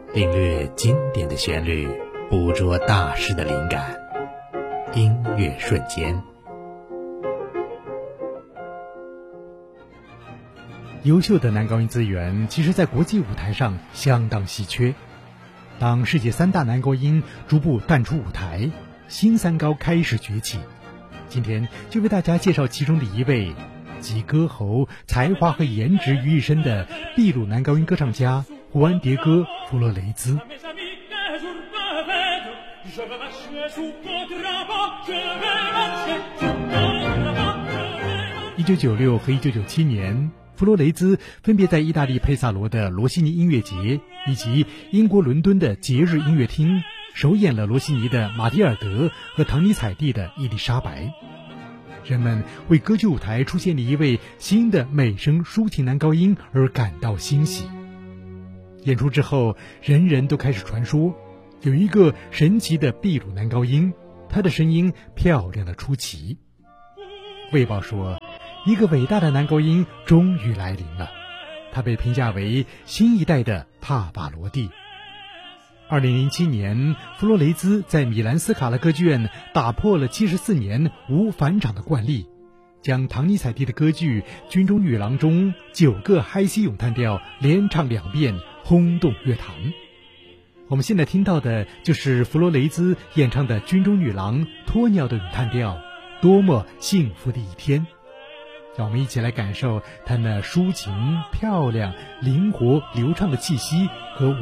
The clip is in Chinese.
领略经典的旋律，捕捉大师的灵感，音乐瞬间。 优秀的男高音资源，其实在国际舞台上相当稀缺。当世界三大男高音逐步淡出舞台，新三高开始崛起。今天就为大家介绍其中的一位，集歌喉、才华和颜值于一身的秘鲁男高音歌唱家胡安·迭戈·弗洛雷兹。1996和1997年，弗洛雷兹分别在意大利佩萨罗的罗西尼音乐节以及英国伦敦的节日音乐厅首演了罗西尼的《马蒂尔德》和唐尼采蒂的《伊丽莎白》。人们为歌剧舞台出现了一位新的美声抒情男高音而感到欣喜。演出之后，人人都开始传说，有一个神奇的秘鲁男高音，他的声音漂亮的出奇。卫报说，一个伟大的男高音终于来临了，他被评价为新一代的帕瓦罗蒂。2007年，弗洛雷兹在米兰斯卡拉歌剧院打破了74年无返场的惯例，将唐尼采蒂的歌剧《军中女郎》中9个嗨西咏叹调连唱2遍，轰动乐坛。我们现在听到的就是弗洛雷兹演唱的《军中女郎》鸵鸟的咏叹调，多么幸福的一天。让我们一起来感受她那抒情、漂亮、灵活、流畅的气息和